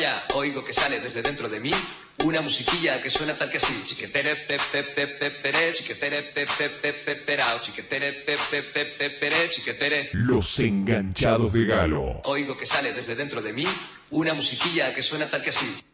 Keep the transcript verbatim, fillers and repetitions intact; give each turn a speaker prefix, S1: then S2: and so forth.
S1: vaya, oigo que sale desde dentro de mí una musiquilla que suena tal que así. Chiquetere, pe, pe, pe, pe, pere, chiquetere, pe, pe, pe, pe, perao, chiquetere, pe, pe, pe, pe, pere, chiquetere.
S2: Los enganchados de Galo.
S1: Oigo que sale desde dentro de mí una musiquilla que suena tal que así.